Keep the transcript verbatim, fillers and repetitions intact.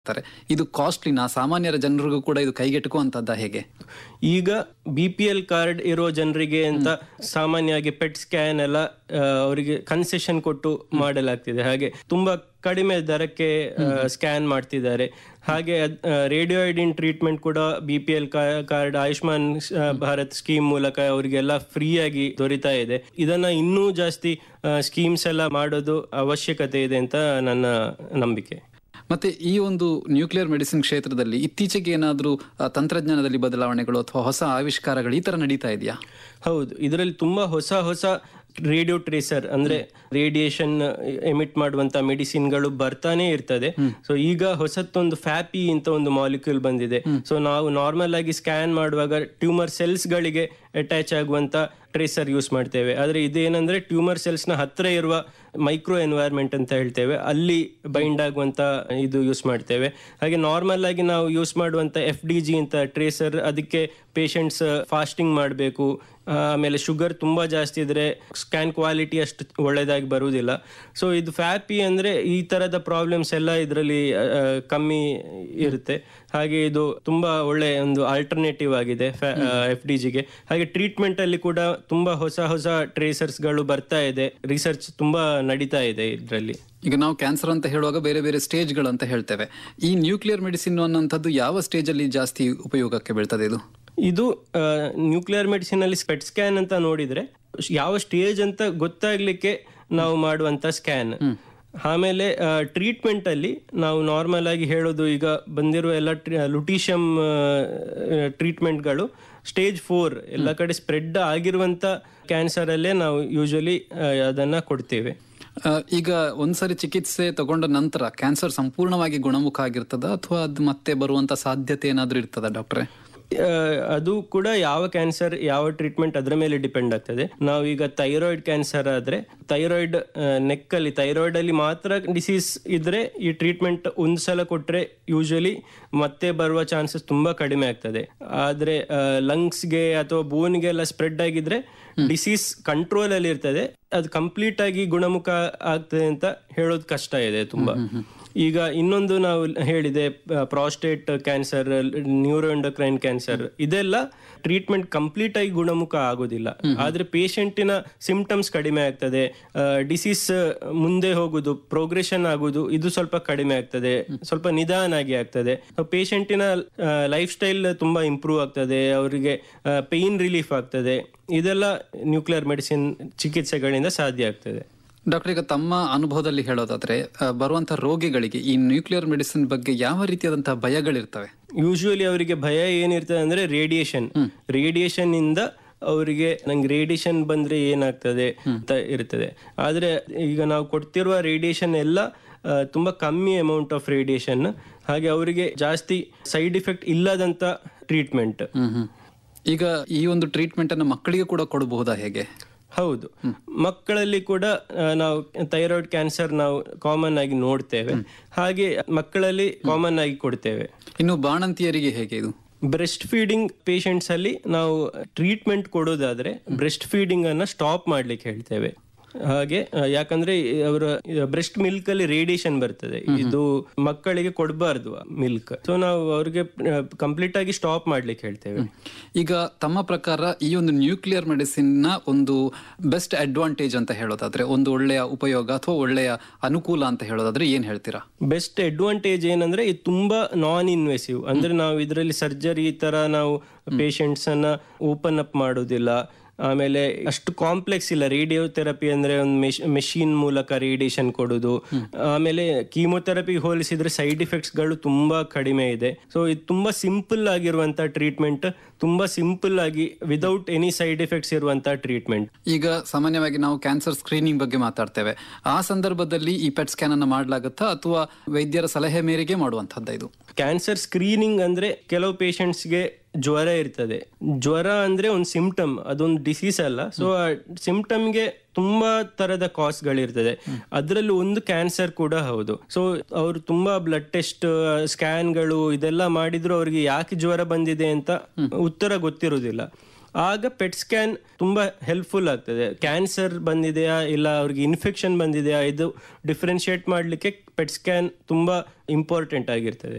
ಇದು ಕಾಸ್ಟ್ಲಿನಾ, ಸಾಮಾನ್ಯರ ಜನರಿಗೂ ಕೂಡ ಇದು ಕೈಗೆಟುಕುವಂತದ್ದ ಹೇಗೆ? ಈಗ ಬಿ ಪಿ ಎಲ್ ಕಾರ್ಡ್ ಇರೋ ಜನರಿಗೆ ಅಂತ ಸಾಮಾನ್ಯವಾಗಿ ಪೆಟ್ ಸ್ಕ್ಯಾನ್ ಎಲ್ಲ ಅವರಿಗೆ ಕನ್ಸೆಷನ್ ಕೊಟ್ಟು ಮಾಡಲಾಗ್ತಿದೆ. ಹಾಗೆ ತುಂಬಾ ಕಡಿಮೆ ದರಕ್ಕೆ ಸ್ಕ್ಯಾನ್ ಮಾಡ್ತಿದ್ದಾರೆ. ಹಾಗೆ ರೇಡಿಯೋಐಡಿನ್ ಟ್ರೀಟ್ಮೆಂಟ್ ಕೂಡ B P L card Ayushman Bharat scheme ಮೂಲಕ ಅವರಿಗೆಲ್ಲ ಫ್ರೀ ಆಗಿ ದೊರೀತಾ ಇದೆ. ಇದನ್ನ ಇನ್ನೂ ಜಾಸ್ತಿ ಸ್ಕೀಮ್ಸ್ ಎಲ್ಲ ಮಾಡೋದು ಅವಶ್ಯಕತೆ ಇದೆ ಅಂತ ನನ್ನ ನಂಬಿಕೆ. ಮತ್ತೆ ಈ ಒಂದು ನ್ಯೂಕ್ಲಿಯರ್ ಮೆಡಿಸಿನ್ ಕ್ಷೇತ್ರದಲ್ಲಿ ಇತ್ತೀಚೆಗೆ ಏನಾದರೂ ತಂತ್ರಜ್ಞಾನದಲ್ಲಿ ಬದಲಾವಣೆಗಳು ಅಥವಾ ಹೊಸ ಆವಿಷ್ಕಾರಗಳು ಈ ತರ ನಡೀತಾ ಇದೆಯಾ? ಹೌದು, ಇದರಲ್ಲಿ ತುಂಬಾ ಹೊಸ ಹೊಸ ರೇಡಿಯೋ ಟ್ರೇಸರ್ ಅಂದ್ರೆ ರೇಡಿಯೇಷನ್ ಎಮಿಟ್ ಮಾಡುವಂತ ಮೆಡಿಸಿನ್ಗಳು ಬರ್ತಾನೆ ಇರ್ತದೆ. ಸೊ ಈಗ ಹೊಸತ್ತೊಂದು ಫ್ಯಾಪಿ ಅಂತ ಒಂದು ಮಾಲಿಕ್ಯೂಲ್ ಬಂದಿದೆ. ಸೊ ನಾವು ನಾರ್ಮಲ್ ಆಗಿ ಸ್ಕ್ಯಾನ್ ಮಾಡುವಾಗ ಟ್ಯೂಮರ್ ಸೆಲ್ಸ್ ಗಳಿಗೆ ಅಟ್ಯಾಚ್ ಆಗುವಂತ ಟ್ರೇಸರ್ ಯೂಸ್ ಮಾಡ್ತೇವೆ. ಆದ್ರೆ ಇದೇನಂದ್ರೆ ಟ್ಯೂಮರ್ ಸೆಲ್ಸ್ ನ ಹತ್ರ ಇರುವ ಮೈಕ್ರೋ ಎನ್ವೈರ್ಮೆಂಟ್ ಅಂತ ಹೇಳ್ತೇವೆ, ಅಲ್ಲಿ ಬೈಂಡ್ ಆಗುವಂತ ಇದು ಯೂಸ್ ಮಾಡ್ತೇವೆ. ಹಾಗೆ ನಾರ್ಮಲ್ ಆಗಿ ನಾವು ಯೂಸ್ ಮಾಡುವಂತ ಎಫ್ ಡಿ ಜಿ ಅಂತ ಟ್ರೇಸರ್, ಅದಕ್ಕೆ ಪೇಷಂಟ್ಸ್ ಫಾಸ್ಟಿಂಗ್ ಮಾಡಬೇಕು, ಆಮೇಲೆ ಶುಗರ್ ತುಂಬಾ ಜಾಸ್ತಿ ಇದ್ರೆ ಸ್ಕ್ಯಾನ್ ಕ್ವಾಲಿಟಿ ಅಷ್ಟು ಒಳ್ಳೇದಾಗಿ ಬರುವುದಿಲ್ಲ. ಸೊ ಇದು ಫ್ಯಾಪಿ ಅಂದ್ರೆ ಈ ತರದ ಪ್ರಾಬ್ಲಮ್ಸ್ ಎಲ್ಲ ಇದರಲ್ಲಿ ಕಮ್ಮಿ ಇರುತ್ತೆ. ಹಾಗೆ ಇದು ತುಂಬಾ ಒಳ್ಳೆ ಒಂದು ಆಲ್ಟರ್ನೇಟಿವ್ ಆಗಿದೆ ಎಫ್ ಡಿ ಜಿಗೆ. ಹಾಗೆ ಟ್ರೀಟ್ಮೆಂಟ್ ಅಲ್ಲಿ ಕೂಡ ತುಂಬಾ ಹೊಸ ಹೊಸ ಟ್ರೇಸರ್ಸ್ ಗಳು ಬರ್ತಾ ಇದೆ, ರಿಸರ್ಚ್ ತುಂಬಾ ನಡೀತಾ ಇದೆ ಇದರಲ್ಲಿ. ಈಗ ನಾವು ಕ್ಯಾನ್ಸರ್ ಅಂತ ಹೇಳುವಾಗ ಬೇರೆ ಬೇರೆ ಸ್ಟೇಜ್ಗಳು ಅಂತ ಹೇಳ್ತೇವೆ. ಈ ನ್ಯೂಕ್ಲಿಯರ್ ಮೆಡಿಸಿನ್ ಅನ್ನೋಂಥದ್ದು ಯಾವ ಸ್ಟೇಜ್ ಅಲ್ಲಿ ಜಾಸ್ತಿ ಉಪಯೋಗಕ್ಕೆ ಬೀಳ್ತದೆ? ಇದು ಇದು ನ್ಯೂಕ್ಲಿಯರ್ ಮೆಡಿಸಿನ್ ಅಲ್ಲಿ ಸ್ಪೆಟ್ ಸ್ಕ್ಯಾನ್ ಅಂತ ನೋಡಿದ್ರೆ ಯಾವ ಸ್ಟೇಜ್ ಅಂತ ಗೊತ್ತಾಗ್ಲಿಕ್ಕೆ ನಾವು ಮಾಡುವಂತ ಸ್ಕ್ಯಾನ್. ಆಮೇಲೆ ಟ್ರೀಟ್ಮೆಂಟ್ ಅಲ್ಲಿ ನಾವು ನಾರ್ಮಲ್ ಆಗಿ ಹೇಳೋದು, ಈಗ ಬಂದಿರುವ ಎಲ್ಲ ಲುಟೀಷಿಯಂ ಟ್ರೀಟ್ಮೆಂಟ್ಗಳು ಸ್ಟೇಜ್ ಫೋರ್ ಎಲ್ಲ ಕಡೆ ಸ್ಪ್ರೆಡ್ ಆಗಿರುವಂತ ಕ್ಯಾನ್ಸರ್ ಅಲ್ಲೇ ನಾವು ಯೂಶಲಿ ಅದನ್ನ ಕೊಡ್ತೇವೆ. ಈಗ ಒಂದ್ಸರಿ ಚಿಕಿತ್ಸೆ ತಗೊಂಡ ನಂತರ ಕ್ಯಾನ್ಸರ್ ಸಂಪೂರ್ಣವಾಗಿ ಗುಣಮುಖ ಆಗಿರ್ತದ ಅಥವಾ ಅದು ಮತ್ತೆ ಬರುವಂತ ಸಾಧ್ಯತೆ ಏನಾದ್ರೂ ಇರ್ತದ ಡಾಕ್ಟ್ರೆ? ಅದು ಕೂಡ ಯಾವ ಕ್ಯಾನ್ಸರ್ ಯಾವ ಟ್ರೀಟ್ಮೆಂಟ್ ಅದರ ಮೇಲೆ ಡಿಪೆಂಡ್ ಆಗ್ತದೆ. ನಾವು ಈಗ ಥೈರಾಯ್ಡ್ ಕ್ಯಾನ್ಸರ್ ಆದ್ರೆ ಥೈರಾಯ್ಡ್ ನೆಕ್ ಅಲ್ಲಿ ಥೈರಾಯ್ಡ್ ಅಲ್ಲಿ ಮಾತ್ರ ಡಿಸೀಸ್ ಇದ್ರೆ ಈ ಟ್ರೀಟ್ಮೆಂಟ್ ಒಂದ್ ಸಲ ಕೊಟ್ರೆ ಯೂಶಲಿ ಮತ್ತೆ ಬರುವ ಚಾನ್ಸಸ್ ತುಂಬಾ ಕಡಿಮೆ ಆಗ್ತದೆ. ಆದ್ರೆ ಲಂಗ್ಸ್ಗೆ ಅಥವಾ ಬೋನ್ಗೆ ಎಲ್ಲ ಸ್ಪ್ರೆಡ್ ಆಗಿದ್ರೆ ಡಿಸೀಸ್ ಕಂಟ್ರೋಲ್ ಅಲ್ಲಿ ಇರ್ತದೆ, ಅದು ಕಂಪ್ಲೀಟ್ ಆಗಿ ಗುಣಮುಖ ಆಗ್ತದೆ ಅಂತ ಹೇಳೋದು ಕಷ್ಟ ಇದೆ ತುಂಬಾ. ಈಗ ಇನ್ನೊಂದು ನಾವು ಹೇಳಿದೆ ಪ್ರಾಸ್ಟೇಟ್ ಕ್ಯಾನ್ಸರ್, ನ್ಯೂರೋಎಂಡೋಕ್ರೈನ್ ಕ್ಯಾನ್ಸರ್, ಇದೆಲ್ಲ ಟ್ರೀಟ್ಮೆಂಟ್ ಕಂಪ್ಲೀಟ್ ಆಗಿ ಗುಣಮುಖ ಆಗೋದಿಲ್ಲ. ಆದ್ರೆ ಪೇಷಂಟಿನ ಸಿಂಪ್ಟಮ್ಸ್ ಕಡಿಮೆ ಆಗ್ತದೆ, ಡಿಸೀಸ್ ಮುಂದೆ ಹೋಗುದು, ಪ್ರೋಗ್ರೆಷನ್ ಆಗುದು ಇದು ಸ್ವಲ್ಪ ಕಡಿಮೆ ಆಗ್ತದೆ, ಸ್ವಲ್ಪ ನಿಧಾನಾಗಿ ಆಗ್ತದೆ. ಪೇಷಂಟಿನ ಲೈಫ್ ಸ್ಟೈಲ್ ತುಂಬಾ ಇಂಪ್ರೂವ್ ಆಗ್ತದೆ, ಅವರಿಗೆ ಪೇಯ್ನ್ ರಿಲೀಫ್ ಆಗ್ತದೆ. ಇದೆಲ್ಲ ನ್ಯೂಕ್ಲಿಯರ್ ಮೆಡಿಸಿನ್ ಚಿಕಿತ್ಸೆಗಳಿಂದ ಸಾಧ್ಯ ಆಗ್ತದೆ. ಡಾಕ್ಟರ್, ಈಗ ತಮ್ಮ ಅನುಭವದಲ್ಲಿ ಹೇಳೋದಾದ್ರೆ ಬರುವಂತಹ ರೋಗಿಗಳಿಗೆ ಈ ನ್ಯೂಕ್ಲಿಯರ್ ಮೆಡಿಸಿನ್ ಬಗ್ಗೆ ಯಾವ ರೀತಿಯಾದಂತಹ ಭಯಗಳಿರ್ತವೆ? ಯೂಶುವಲಿ ಅವರಿಗೆ ಭಯ ಏನಿರ್ತದೆ ಅಂದ್ರೆ ರೇಡಿಯೇಷನ್ ರೇಡಿಯೇಷನ್ ಇಂದ ಅವರಿಗೆ ನಂಗೆ ರೇಡಿಯೇಷನ್ ಬಂದ್ರೆ ಏನಾಗ್ತದೆ ಅಂತ ಇರ್ತದೆ. ಆದ್ರೆ ಈಗ ನಾವು ಕೊಡ್ತಿರುವ ರೇಡಿಯೇಷನ್ ಎಲ್ಲ ತುಂಬಾ ಕಮ್ಮಿ ಅಮೌಂಟ್ ಆಫ್ ರೇಡಿಯೇಷನ್. ಹಾಗೆ ಅವರಿಗೆ ಜಾಸ್ತಿ ಸೈಡ್ ಇಫೆಕ್ಟ್ ಇಲ್ಲದಂತ ಟ್ರೀಟ್ಮೆಂಟ್. ಈಗ ಈ ಒಂದು ಟ್ರೀಟ್ಮೆಂಟ್ ಅನ್ನು ಮಕ್ಕಳಿಗೆ ಕೂಡ ಕೊಡಬಹುದಾ ಹೇಗೆ? ಹೌದು, ಮಕ್ಕಳಲ್ಲಿ ಕೂಡ ನಾವು ಥೈರಾಯ್ಡ್ ಕ್ಯಾನ್ಸರ್ ನಾವು ಕಾಮನ್ ಆಗಿ ನೋಡ್ತೇವೆ, ಹಾಗೆ ಮಕ್ಕಳಲ್ಲಿ ಕಾಮನ್ ಆಗಿ ಕೊಡ್ತೇವೆ. ಇನ್ನು ಬಾಣಂತಿಯರಿಗೆ ಹೇಗೆ ಇದು? ಬ್ರೆಸ್ಟ್ ಫೀಡಿಂಗ್ ಪೇಷಂಟ್ಸ್ ಅಲ್ಲಿ ನಾವು ಟ್ರೀಟ್ಮೆಂಟ್ ಕೊಡೋದಾದ್ರೆ ಬ್ರೆಸ್ಟ್ ಫೀಡಿಂಗ್ ಅನ್ನ ಸ್ಟಾಪ್ ಮಾಡ್ಲಿಕ್ಕೆ ಹೇಳ್ತೇವೆ. ಹಾಗೆ ಯಾಕಂದ್ರೆ ಅವರ ಬ್ರೆಸ್ಟ್ ಮಿಲ್ಕ್ ಅಲ್ಲಿ ರೇಡಿಯೇಷನ್ ಬರ್ತದೆ, ಇದು ಮಕ್ಕಳಿಗೆ ಕೊಡಬಾರ್ದು ಮಿಲ್ಕ್. ಸೊ ನಾವು ಅವ್ರಿಗೆ ಕಂಪ್ಲೀಟ್ ಆಗಿ ಸ್ಟಾಪ್ ಮಾಡ್ಲಿಕ್ಕೆ ಹೇಳ್ತೇವೆ. ಈಗ ತಮ್ಮ ಪ್ರಕಾರ ಈ ಒಂದು ನ್ಯೂಕ್ಲಿಯರ್ ಮೆಡಿಸಿನ್ ನ ಒಂದು ಬೆಸ್ಟ್ ಅಡ್ವಾಂಟೇಜ್ ಅಂತ ಹೇಳೋದಾದ್ರೆ, ಒಂದು ಒಳ್ಳೆಯ ಉಪಯೋಗ ಅಥವಾ ಒಳ್ಳೆಯ ಅನುಕೂಲ ಅಂತ ಹೇಳೋದಾದ್ರೆ ಏನ್ ಹೇಳ್ತೀರಾ? ಬೆಸ್ಟ್ ಅಡ್ವಾಂಟೇಜ್ ಏನಂದ್ರೆ ಇದು ತುಂಬಾ ನಾನ್ ಇನ್ವೆಸಿವ್, ಅಂದ್ರೆ ನಾವು ಇದರಲ್ಲಿ ಸರ್ಜರಿ ತರ ನಾವು ಪೇಷಂಟ್ಸ್ ಅನ್ನ ಓಪನ್ ಅಪ್ ಮಾಡೋದಿಲ್ಲ. ಆಮೇಲೆ ಅಷ್ಟು ಕಾಂಪ್ಲೆಕ್ಸ್ ಇಲ್ಲ. ರೇಡಿಯೋ ಥೆರಪಿ ಅಂದ್ರೆ ಒಂದು ಮೆಷಿನ್ ಮೂಲಕ ರೇಡಿಯೇಷನ್ ಕೊಡೋದು. ಆಮೇಲೆ ಕೀಮೋಥೆರಪಿ ಹೋಲಿಸಿದ್ರೆ ಸೈಡ್ ಎಫೆಕ್ಟ್ಸ್ ಗಳು ತುಂಬಾ ಕಡಿಮೆ ಇದೆ. ಸೊ ಇದು ತುಂಬಾ ಸಿಂಪಲ್ ಆಗಿರುವಂತ ಟ್ರೀಟ್ಮೆಂಟ್, ತುಂಬಾ ಸಿಂಪಲ್ ಆಗಿ ವಿದೌಟ್ ಎನಿ ಸೈಡ್ ಎಫೆಕ್ಟ್ಸ್ ಇರುವಂತ ಟ್ರೀಟ್ಮೆಂಟ್. ಈಗ ಸಾಮಾನ್ಯವಾಗಿ ನಾವು ಕ್ಯಾನ್ಸರ್ ಸ್ಕ್ರೀನಿಂಗ್ ಬಗ್ಗೆ ಮಾತಾಡ್ತೇವೆ. ಆ ಸಂದರ್ಭದಲ್ಲಿ ಈ ಪೆಟ್ ಸ್ಕ್ಯಾನ್ ಅನ್ನು ಮಾಡಲಾಗುತ್ತಾ ಅಥವಾ ವೈದ್ಯರ ಸಲಹೆ ಮೇರೆಗೆ ಮಾಡುವಂತಹದ್ದು? ಇದು ಕ್ಯಾನ್ಸರ್ ಸ್ಕ್ರೀನಿಂಗ್ ಅಂದ್ರೆ ಕೆಲವು ಪೇಷಂಟ್ಸ್ಗೆ ಜ್ವರ ಇರ್ತದೆ. ಜ್ವರ ಅಂದ್ರೆ ಒಂದು ಸಿಂಪ್ಟಮ್, ಅದೊಂದು ಡಿಸೀಸ್ ಅಲ್ಲ. ಸೊ ಆ ಸಿಂಪ್ಟಮ್ಗೆ ತುಂಬಾ ತರದ ಕಾಸ್ ಗಳಿರ್ತದೆ, ಅದರಲ್ಲಿ ಒಂದು ಕ್ಯಾನ್ಸರ್ ಕೂಡ ಹೌದು. ಸೊ ಅವರು ತುಂಬಾ ಬ್ಲಡ್ ಟೆಸ್ಟ್, ಸ್ಕ್ಯಾನ್ಗಳು ಇದೆಲ್ಲ ಮಾಡಿದ್ರು ಅವ್ರಿಗೆ ಯಾಕೆ ಜ್ವರ ಬಂದಿದೆ ಅಂತ ಉತ್ತರ ಗೊತ್ತಿರುವುದಿಲ್ಲ. ಆಗ ಪೆಟ್ ಸ್ಕ್ಯಾನ್ ತುಂಬಾ ಹೆಲ್ಪ್ಫುಲ್ ಆಗ್ತದೆ. ಕ್ಯಾನ್ಸರ್ ಬಂದಿದೆಯಾ ಇಲ್ಲ ಅವ್ರಿಗೆ ಇನ್ಫೆಕ್ಷನ್ ಬಂದಿದೆಯಾ ಇದು ಡಿಫ್ರೆನ್ಶಿಯೇಟ್ ಮಾಡ್ಲಿಕ್ಕೆ ಪೆಟ್ ಸ್ಕ್ಯಾನ್ ತುಂಬಾ ಇಂಪಾರ್ಟೆಂಟ್ ಆಗಿರ್ತದೆ.